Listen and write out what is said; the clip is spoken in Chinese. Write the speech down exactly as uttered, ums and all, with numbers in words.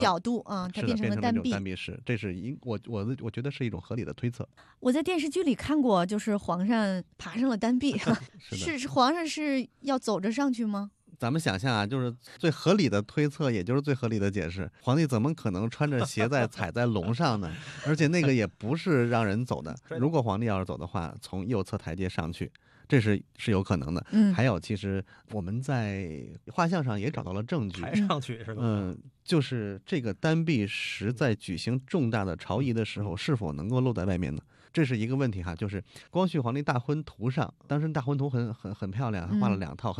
角度啊，它变成了单臂。 单臂式，这是一我我我觉得是一种合理的推测。 我在电视剧里看过，就是皇上爬上了单臂，是是皇上是要走着上去吗？ 咱们想象啊，就是最合理的推测，也就是最合理的解释。皇帝怎么可能穿着鞋在踩在龙上呢？而且那个也不是让人走的。如果皇帝要是走的话，从右侧台阶上去，这是是有可能的。 嗯， 还有，其实我们在画像上也找到了证据， 抬上去是吧？ 嗯，就是这个单臂石在举行重大的朝仪的时候，是否能够露在外面呢？这是一个问题哈，就是光绪皇帝大婚图上，当时大婚图很很很漂亮，画了两套很